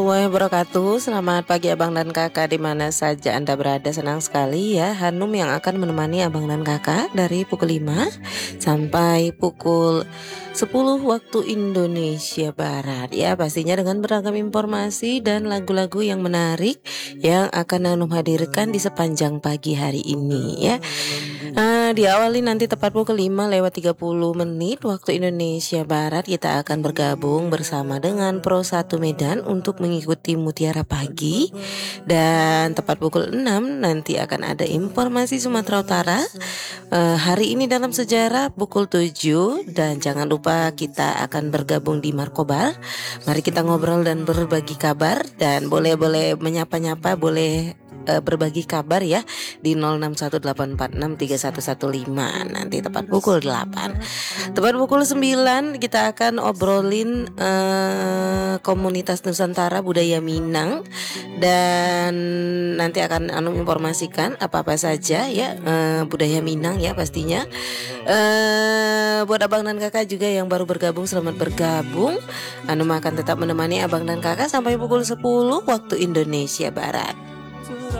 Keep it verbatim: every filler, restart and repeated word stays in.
Warahmatullahi wabarakatuh. Selamat pagi abang dan kakak di mana saja Anda berada. Senang sekali ya Hanum yang akan menemani abang dan kakak dari pukul lima sampai pukul sepuluh waktu Indonesia Barat ya, pastinya dengan beragam informasi dan lagu-lagu yang menarik yang akan Hanum hadirkan di sepanjang pagi hari ini ya. Uh, diawali nanti tepat pukul lima lewat tiga puluh menit waktu Indonesia Barat. Kita akan bergabung bersama dengan Pro satu Medan untuk mengikuti Mutiara Pagi. Dan tepat pukul enam nanti akan ada informasi Sumatera Utara uh, hari ini dalam sejarah pukul tujuh. Dan jangan lupa kita akan bergabung di Markobar. Mari kita ngobrol dan berbagi kabar. Dan boleh-boleh menyapa-nyapa, boleh Uh, berbagi kabar ya di nol enam satu delapan empat enam tiga satu satu lima. Nanti tepat pukul delapan. Tepat pukul sembilan kita akan obrolin uh, komunitas Nusantara budaya Minang. Dan nanti akan anu informasikan apa-apa saja ya uh, budaya Minang ya pastinya. uh, Buat abang dan kakak juga yang baru bergabung, selamat bergabung. Anu akan tetap menemani abang dan kakak sampai pukul sepuluh waktu Indonesia Barat.